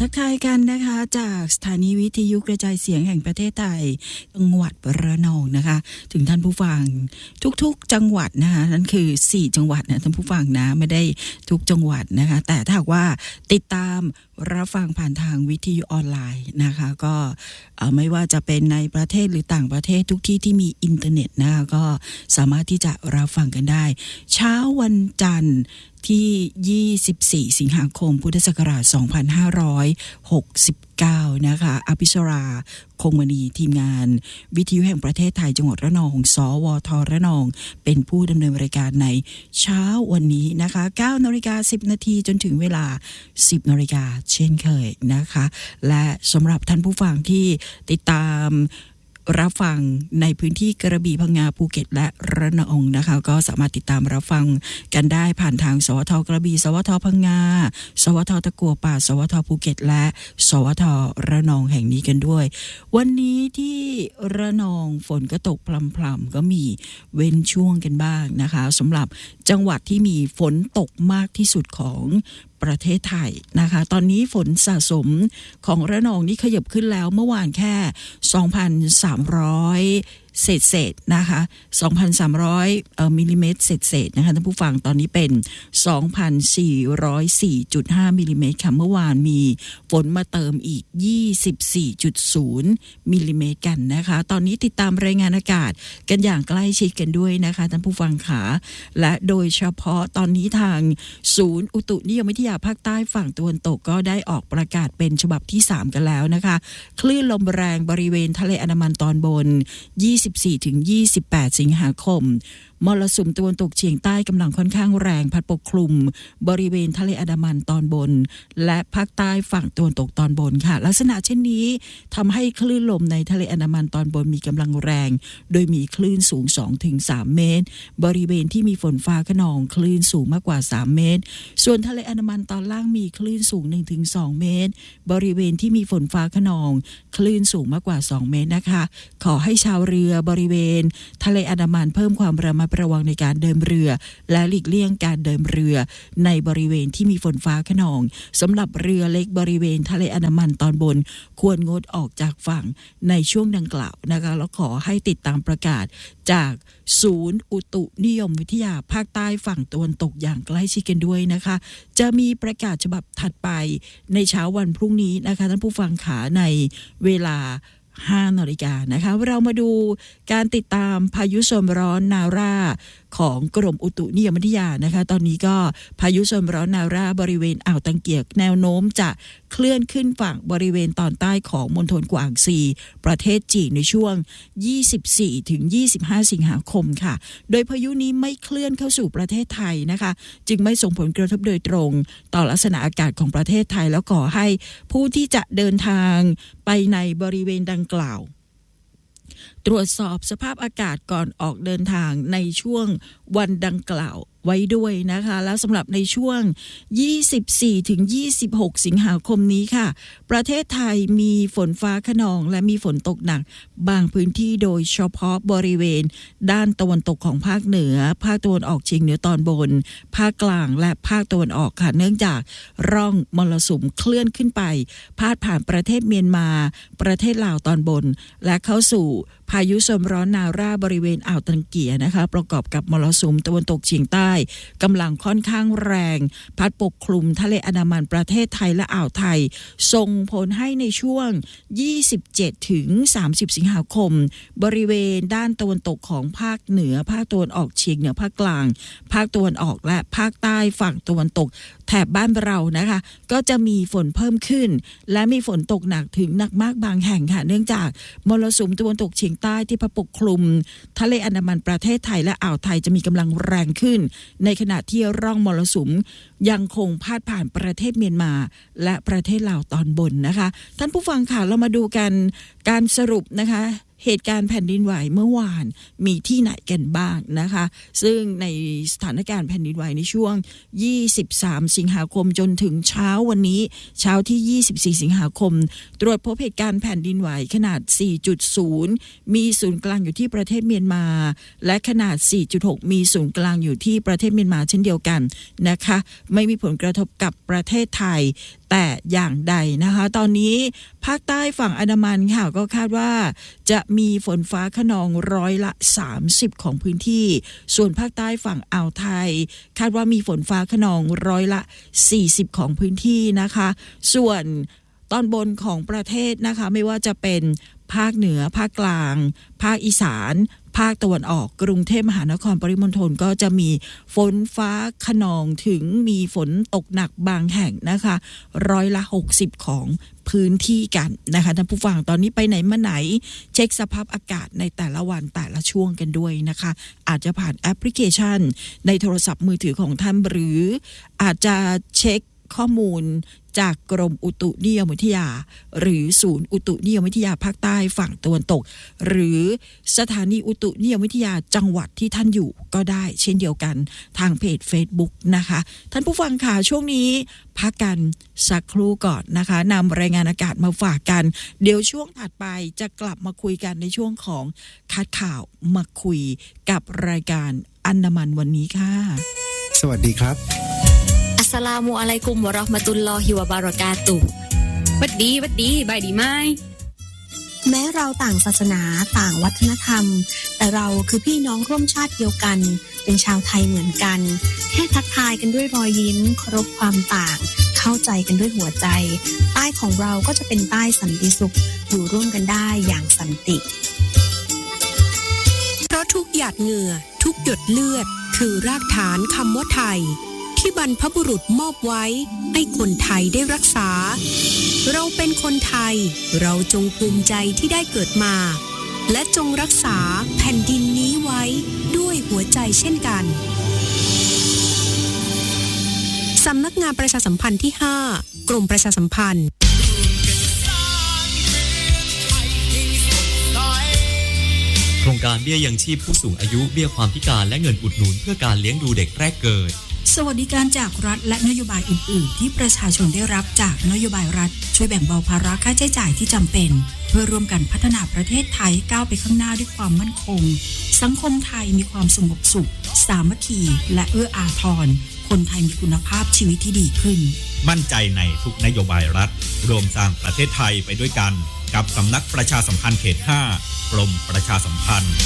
ทักทายกันนะคะจากสถานีวิทยุกระจายเสียงแห่งประเทศไทยจังหวัดระนองนะคะถึงท่านผู้ฟังทุกๆจังหวัดนะคะนั่นคือ4จังหวัดนะท่านผู้ฟังนะไม่ได้ทุกจังหวัดนะคะแต่ถ้าหากว่าติดตามรับฟังผ่านทางวิทยุออนไลน์นะคะก็ไม่ว่าจะเป็นในประเทศหรือต่างประเทศทุกที่ที่มีอินเทอร์เน็ตนะคะก็สามารถที่จะรับฟังกันได้เช้าวันจันทร์ที่24สิงหาคมพุทธศักราช2569นะคะอภิชราคงมณีทีมงานวิทยุแห่งประเทศไทยจังหวัดระนองสวทระนองเป็นผู้ดำเนินรายการในเช้าวันนี้นะคะ 9:10 นาทีจนถึงเวลา 10 นาฬิกาเช่นเคยนะคะและสำหรับท่านผู้ฟังที่ติดตามรับฟังในพื้นที่กระบี่พังงาภูเก็ตและระนองนะคะก็สามารถติดตามรับฟังกันได้ผ่านทางสวทกระบี่สวทพังงาสวทตะกัวป่าสวทภูเก็ตและสวทระนองแห่งนี้กันด้วยวันนี้ที่ระนองฝนก็ตกพรำๆก็มีเว้นช่วงกันบ้างนะคะสำหรับจังหวัดที่มีฝนตกมากที่สุดของประเทศไทยนะคะตอนนี้ฝนสะสมของระนองนี่ขยับขึ้นแล้วเมื่อวานแค่ 2,300 เศษนะคะ 2,300 มิลลิเมตรเศษนะคะท่านผู้ฟังตอนนี้เป็น 2,404.5 มิลลิเมตรค่ะเมื่อวานมีฝนมาเติมอีก 24.0 มิลลิเมตรกันนะคะตอนนี้ติดตามรายงานอากาศกันอย่างใกล้ชิดกันด้วยนะคะท่านผู้ฟังขาและโดยเฉพาะตอนนี้ทางศูนย์อุตุนิยมวิทยาภาคใต้ฝั่งตะวันตกก็ได้ออกประกาศเป็นฉบับที่3กันแล้วนะคะคลื่นลมแรงบริเวณทะเลอันดามันตอนบน24-28 สิงหาคมมรสุมตะวันตกเฉียงใต้กำลังค่อนข้างแรงพัดปกคลุมบริเวณทะเลอันดามันตอนบนและภาคใต้ฝั่งตะวันตกตอนบนค่ะลักษณะเช่นนี้ทำให้คลื่นลมในทะเลอันดามันตอนบนมีกำลังแรงโดยมีคลื่นสูง 2-3 เมตรบริเวณที่มีฝนฟ้าคะนองคลื่นสูงมากกว่า3เมตรส่วนทะเลอันดามันตอนล่างมีคลื่นสูง 1-2 เมตรบริเวณที่มีฝนฟ้าคะนองคลื่นสูงมากกว่า2เมตรนะคะขอให้ชาวเรือบริเวณทะเลอันดามันเพิ่มความระมัดระวังในการเดินเรือและหลีกเลี่ยงการเดินเรือในบริเวณที่มีฝนฟ้าคะนองสำหรับเรือเล็กบริเวณทะเลอันดามันตอนบนควรงดออกจากฝั่งในช่วงดังกล่าวนะคะแล้วขอให้ติดตามประกาศจากศูนย์อุตุนิยมวิทยาภาคใต้ฝั่งตะวันตกอย่างใกล้ชิดกันด้วยนะคะจะมีประกาศฉบับถัดไปในเช้าวันพรุ่งนี้นะคะท่านผู้ฟังขาในเวลา5 นาฬิกานะคะเรามาดูการติดตามพายุโซนร้อนนาราของกรมอุตุนิยมวิทยานะคะตอนนี้ก็พายุโซนร้อนนาราบริเวณอ่าวตังเกียกแนวโน้มจะเคลื่อนขึ้นฝั่งบริเวณตอนใต้ของมณฑลกวางซีประเทศจีนในช่วง 24-25 สิงหาคมค่ะโดยพายุนี้ไม่เคลื่อนเข้าสู่ประเทศไทยนะคะจึงไม่ส่งผลกระทบโดยตรงต่อลักษณะอากาศของประเทศไทยแล้วขอให้ผู้ที่จะเดินทางไปในบริเวณดังกล่าวตรวจสอบสภาพอากาศก่อนออกเดินทางในช่วงวันดังกล่าวไว้ด้วยนะคะแล้วสำหรับในช่วง 24-26 สิงหาคมนี้ค่ะประเทศไทยมีฝนฟ้าคะนองและมีฝนตกหนักบางพื้นที่โดยเฉพาะบริเวณด้านตะวันตกของภาคเหนือภาคตะวันออกเฉียงเหนือตอนบนภาคกลางและภาคตะวันออกค่ะเนื่องจากร่องมรสุมเคลื่อนขึ้นไปพาดผ่านประเทศเมียนมาประเทศลาวตอนบนและเข้าสู่พายุโซนร้อนนาราบริเวณอ่าวตังเกียนะคะประกอบกับมรสุมตะวันตกเฉียงใต้กำลังค่อนข้างแรงพัดปกคลุมทะเลอันดามันประเทศไทยและอ่าวไทยส่งผลให้ในช่วง 27-30 สิงหาคมบริเวณด้านตะวันตกของภาคเหนือภาคตะวันออกเฉียงเหนือภาคกลางภาคตะวันออกและภาคใต้ฝั่งตะวันตกแถบบ้านเรานะคะก็จะมีฝนเพิ่มขึ้นและมีฝนตกหนักถึงหนักมากบางแห่งค่ะเนื่องจากมรสุมตะวันตกเฉียงใต้ที่พัดปกคลุมทะเลอันดามันประเทศไทยและอ่าวไทยจะมีกำลังแรงขึ้นในขณะที่ร่องมรสุมยังคงพาดผ่านประเทศเมียนมาและประเทศลาวตอนบนนะคะท่านผู้ฟังค่ะเรามาดูกันการสรุปนะคะเหตุการณ์แผ่นดินไหวเมื่อวานมีที่ไหนกันบ้างนะคะซึ่งในสถานการณ์แผ่นดินไหวในช่วง23สิงหาคมจนถึงเช้าวันนี้เช้าที่24สิงหาคมตรวจพบเหตุการณ์แผ่นดินไหวขนาด 4.0 มีศูนย์กลางอยู่ที่ประเทศเมียนมาและขนาด 4.6 มีศูนย์กลางอยู่ที่ประเทศเมียนมาเช่นเดียวกันนะคะไม่มีผลกระทบกับประเทศไทยแต่อย่างใดนะคะตอนนี้ภาคใต้ฝั่งอันดามันค่ะก็คาดว่าจะมีฝนฟ้าคะนองร้อยละ30ของพื้นที่ส่วนภาคใต้ฝั่งอ่าวไทยคาดว่ามีฝนฟ้าคะนองร้อยละ40ของพื้นที่นะคะส่วนตอนบนของประเทศนะคะไม่ว่าจะเป็นภาคเหนือภาคกลางภาคอีสานภาคตะวันออกกรุงเทพมหานครปริมณฑลก็จะมีฝนฟ้าคะนองถึงมีฝนตกหนักบางแห่งนะคะร้อยละ60ของพื้นที่กันนะคะท่านผู้ฟังตอนนี้ไปไหนมาไหนเช็คสภาพอากาศในแต่ละวันแต่ละช่วงกันด้วยนะคะอาจจะผ่านแอปพลิเคชันในโทรศัพท์มือถือของท่านหรืออาจจะเช็คข้อมูลจากกรมอุตุนิยมวิทยาหรือศูนย์อุตุนิยมวิทยาภาคใต้ฝั่งตะวันตกหรือสถานีอุตุนิยมวิทยาจังหวัดที่ท่านอยู่ก็ได้เช่นเดียวกันทางเพจ Facebook นะคะท่านผู้ฟังค่ะช่วงนี้พักกันสักครู่ก่อนนะคะนำรายงานอากาศมาฝากกันเดี๋ยวช่วงถัดไปจะกลับมาคุยกันในช่วงของคัดข่าวมาคุยกับรายการอันดามันวันนี้ค่ะสวัสดีครับอัสสลามุอะลัยกุมวะเราะห์มะตุลลอฮิวะบารอกาตุฮ์บัดดีบายดีไหมแม้เราต่างศาสนาต่างวัฒนธรรมแต่เราคือพี่น้องร่วมชาติเดียวกันเป็นชาวไทยเหมือนกันแค่ทักทายกันด้วยรอยยิ้มเคารพความต่างเข้าใจกันด้วยหัวใจใต้ของเราก็จะเป็นใต้สันติสุขอยู่ร่วมกันได้อย่างสันติเพราะทุกหยาดเหงื่อทุกหยดเลือดคือรากฐานคำว่าไทยที่บรรพบุรุษมอบไว้ให้คนไทยได้รักษาเราเป็นคนไทยเราจงภูมิใจที่ได้เกิดมาและจงรักษาแผ่นดินนี้ไว้ด้วยหัวใจเช่นกันสำนักงานประชาสัมพันธ์ที่ 5 กรมประชาสัมพันธ์โครงการเบี้ยยังชีพผู้สูงอายุเบี้ยความพิการและเงินอุดหนุนเพื่อการเลี้ยงดูเด็กแรกเกิดสวัสดิการจากรัฐและนโยบายอื่นๆที่ประชาชนได้รับจากนโยบายรัฐช่วยแบ่งเบาภาระค่าใช้จ่ายที่จำเป็นเพื่อร่วมกันพัฒนาประเทศไทยก้าวไปข้างหน้าด้วยความมั่นคงสังคมไทยมีความสงบสุขสามัคคีและเอื้ออาทรคนไทยมีคุณภาพชีวิตที่ดีขึ้นมั่นใจในทุกนโยบายรัฐรวมสร้างประเทศไทยไปด้วยกันกับสำนักประชาสัมพันธ์เขต 5 กรมประชาสัมพันธ์